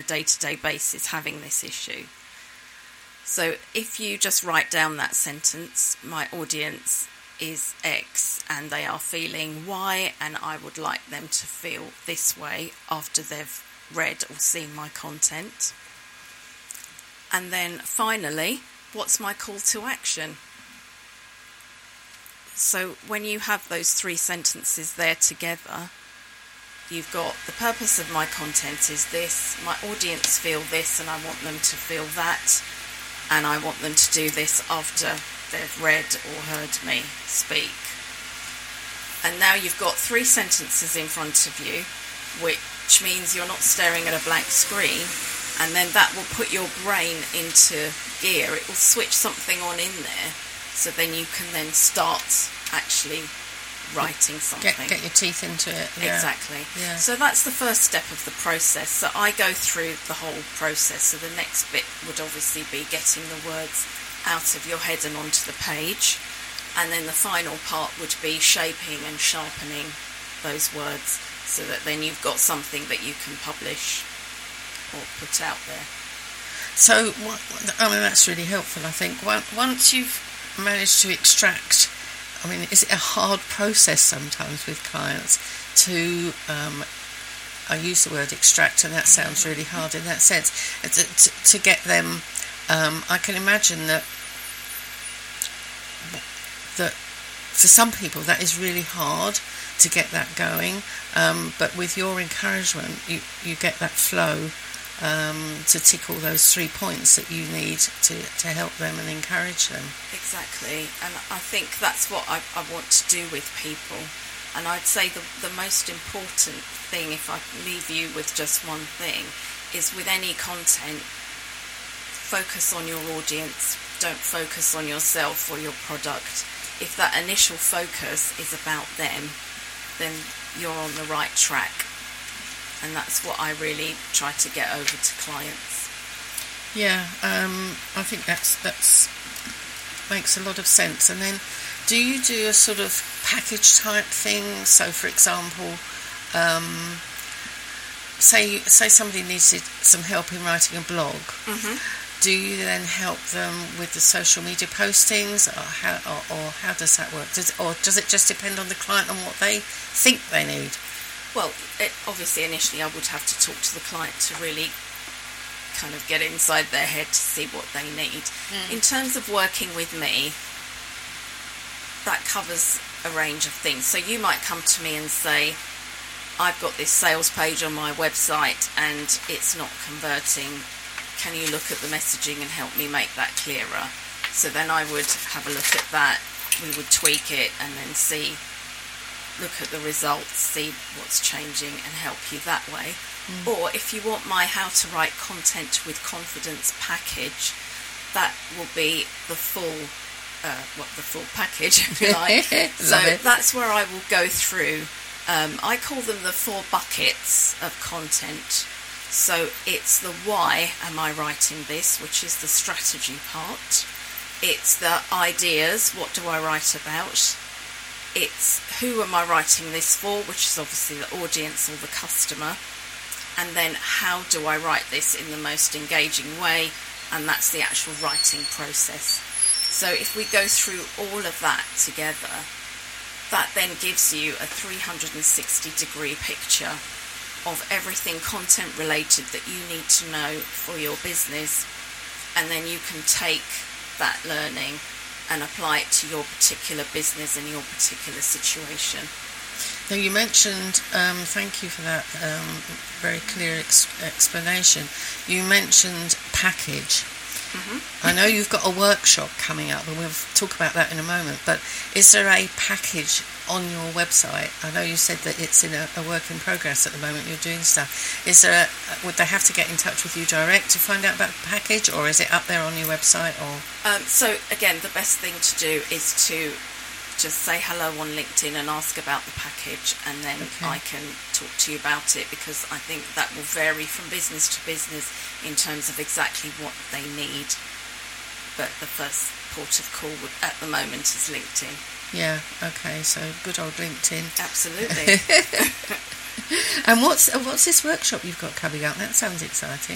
day-to-day basis having this issue. So if you just write down that sentence, my audience is X and they are feeling Y, and I would like them to feel this way after they've read or seen my content. And then finally, what's my call to action? So when you have those 3 sentences there together, you've got the purpose of my content is this, my audience feel this and I want them to feel that, and I want them to do this after they've read or heard me speak. And now you've got 3 sentences in front of you, which means you're not staring at a blank screen, and then that will put your brain into gear. It will switch something on in there, so then you can then start actually writing something. Get your teeth into it. Yeah. Exactly. Yeah. So that's the first step of the process. So I go through the whole process. So the next bit would obviously be getting the words out of your head and onto the page. And then the final part would be shaping and sharpening those words so that then you've got something that you can publish or put out there. So, that's really helpful, I think. Once you've managed to extract, is it a hard process sometimes with clients to, I use the word extract, and that sounds really hard in that sense, to get them, I can imagine that for some people that is really hard to get that going, but with your encouragement, you get that flow to tick all those 3 points that you need to help them and encourage them. Exactly, and I think that's what I want to do with people. And I'd say the most important thing, if I leave you with just one thing, is with any content, focus on your audience, don't focus on yourself or your product. If that initial focus is about them, then you're on the right track. And that's what I really try to get over to clients. Yeah, I think that's makes a lot of sense. And then, do you do a sort of package type thing? So, for example, say somebody needed some help in writing a blog. Mm-hmm. Do you then help them with the social media postings, or how does that work? Does it just depend on the client and what they think they need? Well, obviously initially I would have to talk to the client to really kind of get inside their head to see what they need. In terms of working with me, that covers a range of things. So you might come to me and say, I've got this sales page on my website and it's not converting. Can you look at the messaging and help me make that clearer? So then I would have a look at that. We would tweak it and then look at the results, see what's changing and help you that way. Or if you want my How to Write Content with Confidence package, that will be the full package, if you like. So that's where I will go through. I call them the 4 buckets of content. So it's the why am I writing this, which is the strategy part. It's the ideas, what do I write about? It's who am I writing this for, which is obviously the audience or the customer. And then how do I write this in the most engaging way? And that's the actual writing process. So if we go through all of that together, that then gives you a 360-degree picture of everything content related that you need to know for your business. And then you can take that learning and apply it to your particular business and your particular situation. Now you mentioned, thank you for that very clear explanation. You mentioned package. Mm-hmm. I know you've got a workshop coming up, and we'll talk about that in a moment, but is there a package on your website? I know you said that it's in a work in progress at the moment, you're doing stuff. Would they have to get in touch with you direct to find out about the package, or is it up there on your website? Or So again, the best thing to do is to just say hello on LinkedIn and ask about the package, and then I can talk to you about it, because I think that will vary from business to business in terms of exactly what they need. But the first port of call at the moment is LinkedIn. Yeah, okay, so good old LinkedIn. Absolutely. And what's this workshop you've got coming up? That sounds exciting.